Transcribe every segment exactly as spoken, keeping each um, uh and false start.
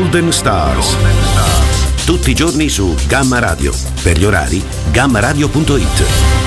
Golden Stars. Tutti i giorni su Gamma Radio. Per gli orari, gamma radio punto it.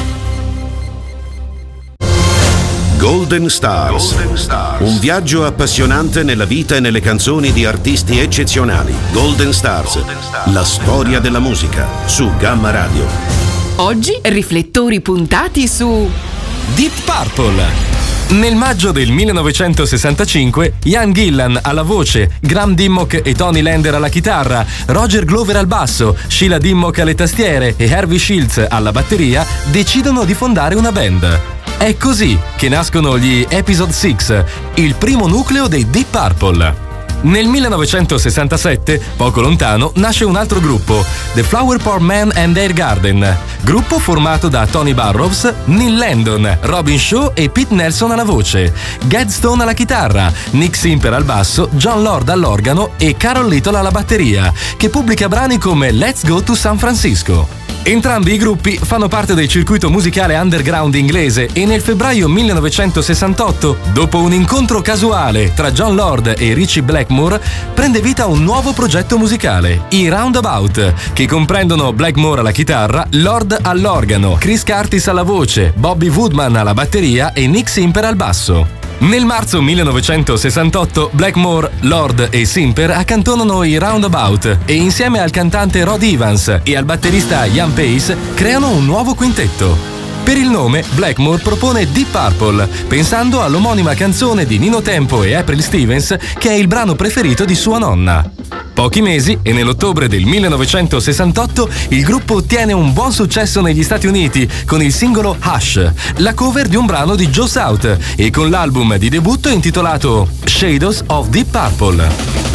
Golden Stars. Golden Stars. Un viaggio appassionante nella vita e nelle canzoni di artisti eccezionali. Golden Stars. Golden Stars. La storia della musica su Gamma Radio. Oggi riflettori puntati su Deep Purple. Nel maggio del millenovecentosessantacinque, Ian Gillan alla voce, Graham Dimmock e Tony Lander alla chitarra, Roger Glover al basso, Sheila Dimmock alle tastiere e Harvey Shields alla batteria decidono di fondare una band. È così che nascono gli Episode sei, il primo nucleo dei Deep Purple. Nel millenovecentosessantasette, poco lontano, nasce un altro gruppo, The Flower Power Men and Their Garden, gruppo formato da Tony Burrows, Neil Landon, Robin Shaw e Pete Nelson alla voce, Ged Stone alla chitarra, Nick Simper al basso, John Lord all'organo e Carol Little alla batteria, che pubblica brani come Let's Go to San Francisco. Entrambi i gruppi fanno parte del circuito musicale underground inglese e nel febbraio millenovecentosessantotto, dopo un incontro casuale tra John Lord e Ritchie Blackmore, prende vita un nuovo progetto musicale, i Roundabout, che comprendono Blackmore alla chitarra, Lord all'organo, Chris Curtis alla voce, Bobby Woodman alla batteria e Nick Simper al basso. Nel marzo millenovecentosessantotto Blackmore, Lord e Simper accantonano i Roundabout e insieme al cantante Rod Evans e al batterista Ian Pace creano un nuovo quintetto. Per il nome, Blackmore propone Deep Purple, pensando all'omonima canzone di Nino Tempo e April Stevens, che è il brano preferito di sua nonna. Pochi mesi e nell'ottobre del millenovecentosessantotto il gruppo ottiene un buon successo negli Stati Uniti con il singolo Hush, la cover di un brano di Joe South, e con l'album di debutto intitolato Shadows of Deep Purple.